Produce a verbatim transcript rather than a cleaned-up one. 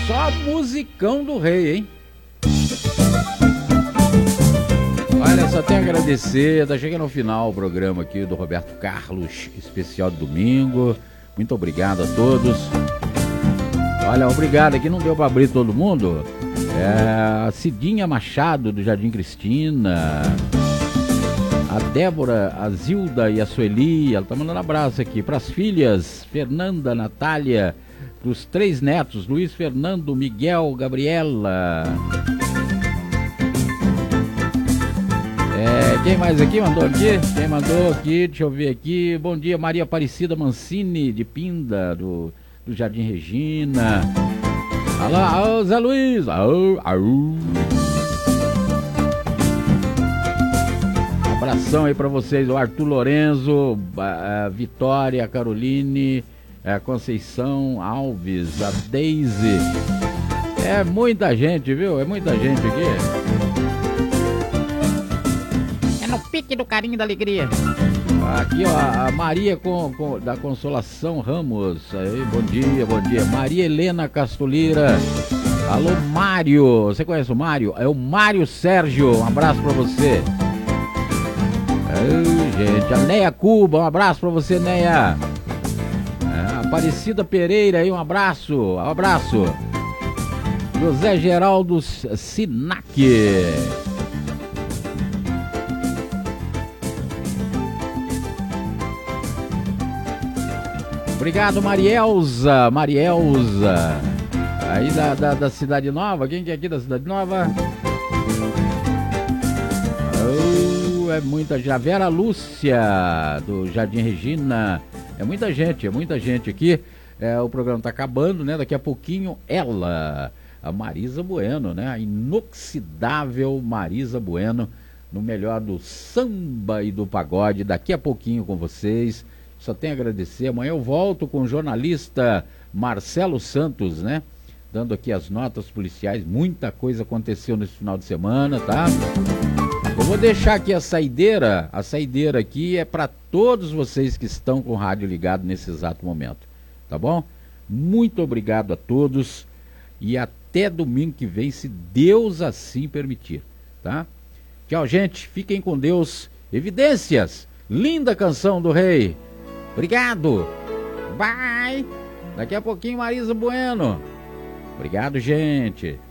Só musicão do rei, hein? Olha, só tenho a agradecer. Tá chegando ao final o programa aqui do Roberto Carlos, especial de domingo. Muito obrigado a todos. Olha, obrigado. Aqui não deu pra abrir todo mundo. É, a Cidinha Machado, do Jardim Cristina. A Débora, a Zilda e a Sueli. Ela tá mandando abraço aqui. Para as filhas, Fernanda, Natália. Para os três netos, Luiz Fernando, Miguel, Gabriela. É, quem mais aqui mandou aqui? Quem mandou aqui? Deixa eu ver aqui. Bom dia, Maria Aparecida Mancini, de Pinda, do, do Jardim Regina. Alô, alô, Zé Luiz. Alô, alô. Abração aí pra vocês, o Arthur Lorenzo, a Vitória, a Caroline, a Conceição Alves, a Deise. É muita gente, viu? É muita gente aqui. No pique do carinho e da alegria. Aqui, ó, a Maria com, com, da Consolação Ramos. Aí, bom dia, bom dia. Maria Helena Castolira. Alô, Mário. Você conhece o Mário? É o Mário Sérgio. Um abraço pra você. Ai, gente. A Neia Cuba. Um abraço pra você, Neia. É, Aparecida Pereira aí, um abraço. Um abraço. José Geraldo Sinac. Obrigado, Marielza, Marielza, aí da, da, da Cidade Nova. Quem que é aqui da Cidade Nova? Oh, é muita gente. A Vera Lúcia, do Jardim Regina. É muita gente, é muita gente aqui. É, o programa tá acabando, né? Daqui a pouquinho ela, a Marisa Bueno, né? A inoxidável Marisa Bueno, no melhor do samba e do pagode. Daqui a pouquinho com vocês. Só tenho a agradecer. Amanhã eu volto com o jornalista Marcelo Santos, né? Dando aqui as notas policiais. Muita coisa aconteceu nesse final de semana, tá? Eu vou deixar aqui a saideira. A saideira aqui é para todos vocês que estão com o rádio ligado nesse exato momento. Tá bom? Muito obrigado a todos. E até domingo que vem, se Deus assim permitir, tá? Tchau, gente. Fiquem com Deus. Evidências. Linda canção do rei. Obrigado. Bye. Daqui a pouquinho, Marisa Bueno. Obrigado, gente.